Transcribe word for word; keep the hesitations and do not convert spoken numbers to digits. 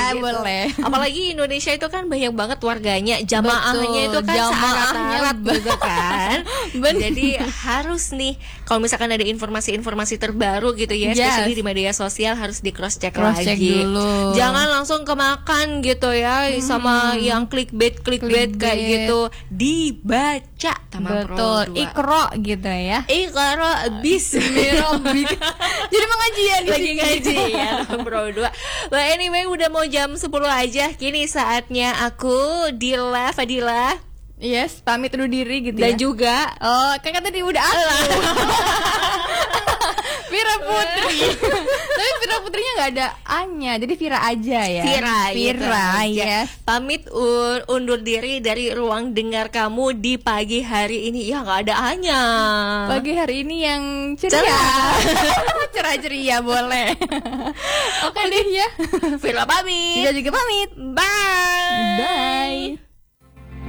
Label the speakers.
Speaker 1: gitu.
Speaker 2: Boleh.
Speaker 1: Apalagi Indonesia itu kan banyak banget warganya, jamaahnya itu kan searat-arat gitu kan. Jadi harus nih kalau misalkan ada informasi-informasi terbaru gitu ya,
Speaker 2: yes.
Speaker 1: especially di media sosial harus di cross check
Speaker 2: cross
Speaker 1: lagi.
Speaker 2: Check dulu.
Speaker 1: Jangan langsung kemakan gitu ya hmm. sama yang clickbait clickbait kayak gitu. Dibaca sama
Speaker 2: betul. Ikro gitu ya.
Speaker 1: Ikro bismillah.
Speaker 2: Jadi pengajian
Speaker 1: lagi ngaji ya Pro dua. Well anyway udah mau jam sepuluh aja. Kini saatnya aku Dila Fadila
Speaker 2: yes pamit undur diri gitu
Speaker 1: dan
Speaker 2: ya.
Speaker 1: juga
Speaker 2: oh kan tadi udah aku Vira Putri. Tapi Vira Putrinya nggak ada A-nya, jadi Vira aja ya.
Speaker 1: Vira,
Speaker 2: Vira
Speaker 1: gitu.
Speaker 2: yes.
Speaker 1: Pamit un- undur diri dari ruang dengar kamu di pagi hari ini. Ya nggak ada A-nya.
Speaker 2: Pagi hari ini yang ceria. Cerah ceria boleh. Oke okay, deh ya.
Speaker 1: Vira pamit.
Speaker 2: Kita juga pamit.
Speaker 1: Bye.
Speaker 2: Bye.